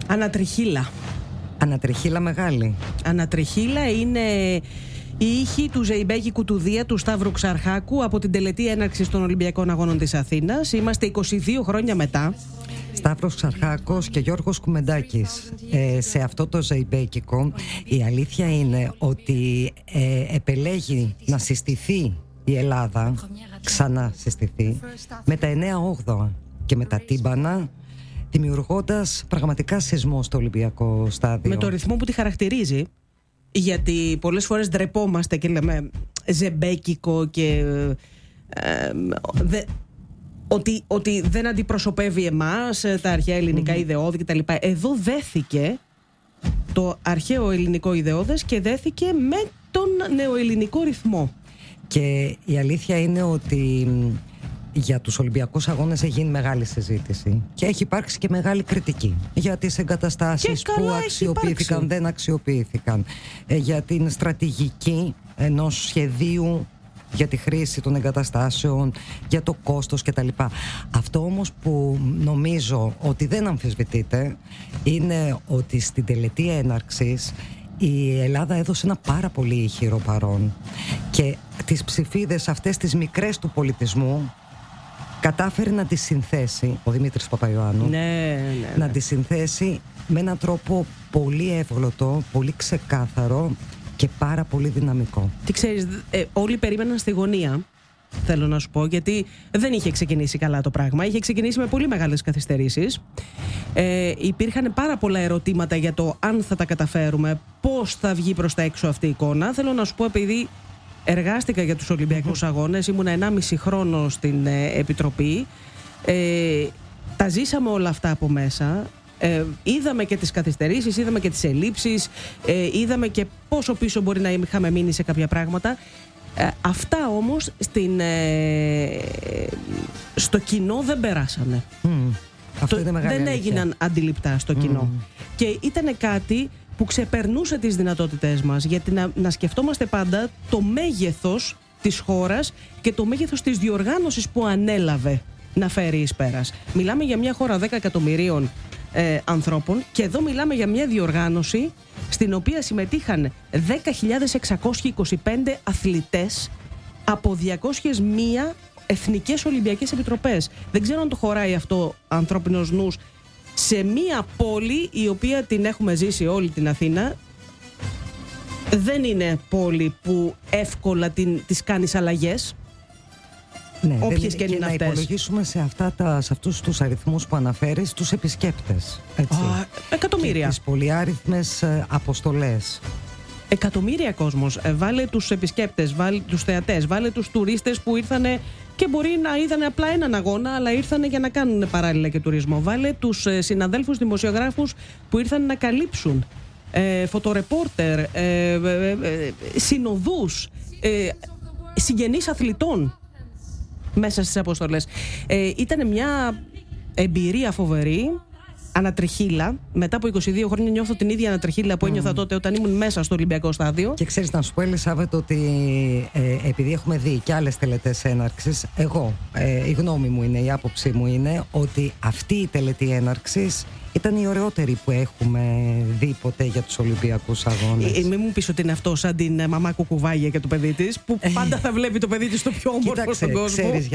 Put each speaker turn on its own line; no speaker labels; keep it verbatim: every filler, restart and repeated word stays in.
Ανατριχίλα.
Ανατριχίλα μεγάλη.
Ανατριχίλα είναι η ήχη του Ζεϊμπέκη Κουτουδία του Σταύρου Ξαρχάκου από την τελετή έναρξης των Ολυμπιακών Αγώνων της Αθήνας. Είμαστε είκοσι δύο χρόνια μετά.
Σταύρος Ξαρχάκος και Γιώργος Κουμεντάκης. Ε, σε αυτό το Ζεϊμπέκικο η αλήθεια είναι ότι ε, επελέγει να συστηθεί η Ελλάδα, ξανά συστηθεί, με τα εννέα όγδοα και με τα τύμπανα, δημιουργώντας πραγματικά σεισμό στο Ολυμπιακό στάδιο.
Με το ρυθμό που τη χαρακτηρίζει, γιατί πολλές φορές ντρεπόμαστε και λέμε ζεμπέκικο και ε, δε, ότι, ότι δεν αντιπροσωπεύει εμάς, τα αρχαία ελληνικά mm-hmm. ιδεώδη κτλ. Εδώ δέθηκε το αρχαίο ελληνικό ιδεώδες και δέθηκε με τον νεοελληνικό ρυθμό.
Και η αλήθεια είναι ότι για τους Ολυμπιακούς Αγώνες έχει γίνει μεγάλη συζήτηση και έχει υπάρξει και μεγάλη κριτική για τις εγκαταστάσεις που αξιοποιήθηκαν, δεν αξιοποιήθηκαν, για την στρατηγική ενός σχεδίου για τη χρήση των εγκαταστάσεων, για το κόστος κτλ. Αυτό όμως που νομίζω ότι δεν αμφισβητείται είναι ότι στην τελετή έναρξης η Ελλάδα έδωσε ένα πάρα πολύ ηχηρό παρόν και τις ψηφίδες αυτές τις μικρές του πολιτισμού κατάφερε να τις συνθέσει ο Δημήτρης Παπαϊωάννου,
ναι, ναι, ναι.
να τις συνθέσει με έναν τρόπο πολύ εύγλωτο, πολύ ξεκάθαρο και πάρα πολύ δυναμικό.
Τι ξέρεις, ε, όλοι περίμεναν στη γωνία, θέλω να σου πω, γιατί δεν είχε ξεκινήσει καλά το πράγμα. Είχε ξεκινήσει με πολύ μεγάλες καθυστερήσεις. Ε, υπήρχαν πάρα πολλά ερωτήματα για το αν θα τα καταφέρουμε, πώς θα βγει προς τα έξω αυτή η εικόνα. Θέλω να σου πω, επειδή εργάστηκα για τους Ολυμπιακούς mm-hmm. Αγώνες, ήμουν ενάμιση χρόνο στην ε, Επιτροπή, ε, τα ζήσαμε όλα αυτά από μέσα. Ε, είδαμε και τις καθυστερήσεις, είδαμε και τις ελλείψεις, ε, είδαμε και πόσο πίσω μπορεί να είχαμε μείνει σε κάποια πράγματα. Ε, αυτά όμως στην, ε, στο κοινό δεν περάσανε. Mm.
Αυτό
το,
είναι μεγάλη
δεν
αλήθεια.
έγιναν αντιληπτά στο κοινό. Mm. Και ήταν κάτι που ξεπερνούσε τις δυνατότητές μας, γιατί να, να σκεφτόμαστε πάντα το μέγεθος της χώρας και το μέγεθος της διοργάνωσης που ανέλαβε να φέρει εις πέρας. Μιλάμε για μια χώρα δέκα εκατομμυρίων ε, ανθρώπων και εδώ μιλάμε για μια διοργάνωση στην οποία συμμετείχαν δέκα χιλιάδες εξακόσιοι είκοσι πέντε αθλητές από διακόσιες μία εθνικές Ολυμπιακές Επιτροπές. Δεν ξέρω αν το χωράει αυτό ανθρώπινος νους σε μία πόλη η οποία την έχουμε ζήσει όλη την Αθήνα. Δεν είναι πόλη που εύκολα την, τις κάνεις αλλαγές.
Ναι,
όποιες
δεν,
και είναι
να
αυτές.
Υπολογίσουμε σε, αυτά τα, σε αυτούς τους αριθμούς που αναφέρεις τους επισκέπτες. Έτσι.
Α, εκατομμύρια.
Και τις πολυάριθμες ε, αποστολές.
Εκατομμύρια κόσμος. Ε, βάλε τους επισκέπτες, βάλε τους θεατές, βάλε τους τουρίστες που ήρθανε και μπορεί να είδανε απλά έναν αγώνα, αλλά ήρθανε για να κάνουν παράλληλα και τουρισμό. Βάλε τους ε, συναδέλφους δημοσιογράφους που ήρθαν να καλύψουν. Ε, φωτορεπόρτερ, ε, ε, ε, ε, συνοδούς, ε, συγγενείς αθλητών μέσα στις αποστολές. Ε, ήταν μια εμπειρία φοβερή. Ανατριχίλα. Μετά από είκοσι δύο χρόνια νιώθω την ίδια ανατριχίλα που ένιωθα mm. τότε όταν ήμουν μέσα στο Ολυμπιακό στάδιο.
Και ξέρεις, να σου πω, Ελισάβετ, ότι ε, επειδή έχουμε δει και άλλες τελετές έναρξης, εγώ, ε, η γνώμη μου είναι, η άποψή μου είναι ότι αυτή η τελετή έναρξης ήταν η ωραιότερη που έχουμε δει ποτέ για τους Ολυμπιακούς Αγώνες.
Ε, μην μου πεις ότι είναι αυτό σαν την μαμά Κουκουβάγια και το παιδί της, που πάντα θα βλέπει το παιδί της το πιο όμορφο στον κόσμο.
Ξέρεις,